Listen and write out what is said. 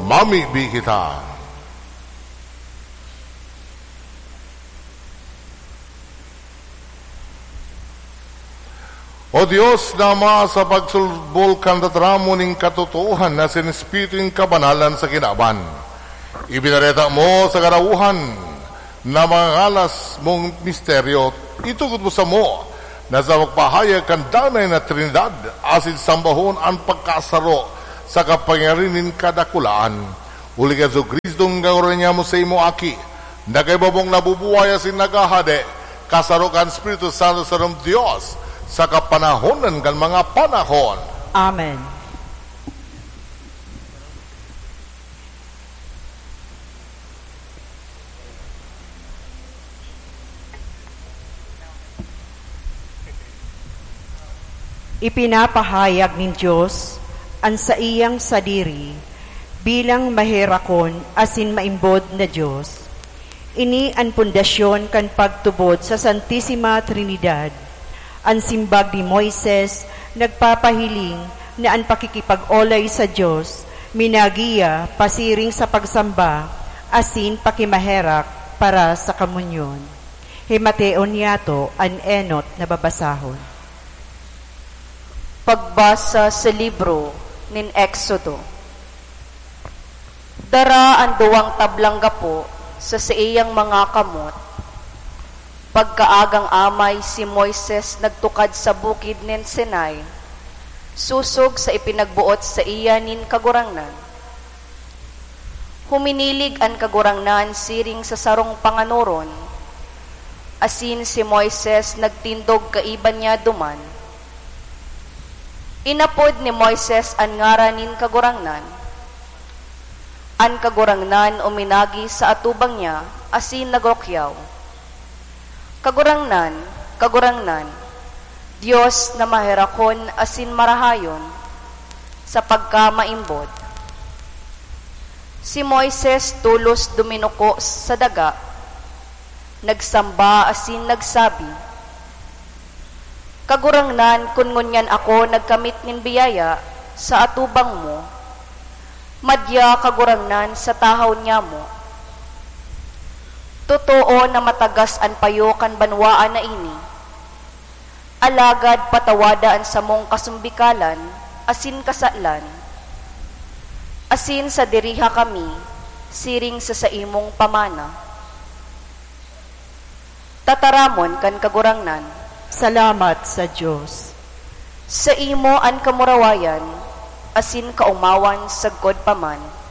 mamibi kita. O Diyos na Ama, sa pagsulbol kantatramo ning katotohan na sinespiritu ning kabanalan sa kinaban, ibinareta mo sa karawuhan na mga alas mong misteryo, itugod mo sa mo na sa magpahayag kan danay na Trinidad, asin sambahon ang pagkasaro sa kapangyarinin kadakulaan. Uli ka so Kristong gawin niya mo sa imo aki, na kay babong nabubuhay asin nagahade, kasaro kan Espiritu Santo sa Diyos, sa kapanahonan kan mga panahon. Amen. Ipinapahayag ng Diyos ang sa iyang sadiri bilang mahirakon asin maimbod na Diyos. Ini ang pundasyon kan pagtubod sa Santissima Trinidad. Ang simbag ni Moises nagpapahiling na ang pakikipag-olay sa Diyos minagiya pasiring sa pagsamba asin pakimaherak para sa komunyon. Himateon yato an enot na babasahon. Pagbasa sa libro nin Exodo. Dara ang duwang tablang gapo sa iyang mga kamot. Pagkaagang amay si Moises nagtukad sa bukid nin Sinai, susog sa ipinagbuot sa iya nin kagurangnan. Huminilig ang kagurangnan siring sa sarong panganuron, asin si Moises nagtindog kaiban niya duman. Inapod ni Moises ang ngaran nin kagurangnan. Ang kagurangnan uminagi sa atubang niya, asin nagrokyaw. Kagurangnan, Diyos na mahirakon asin marahayon sa pagkamaimbod. Si Moises tulos duminuko sa daga, nagsamba asin nagsabi, Kagurangnan kun ngunyan ako nagkamit nin biyaya sa atubang mo, madya kagurangnan sa tahaw niya mo. Totoo na matagas an payo kan banwaan na ini. Alagad patawadaan sa mong kasumbikalan, asin kasatlan. Asin sa diriha kami, siring sa imong pamana. Tataramon kan kagurangnan. Salamat sa Diyos. Sa imo an kamurawayan, asin kaumawan sa God paman.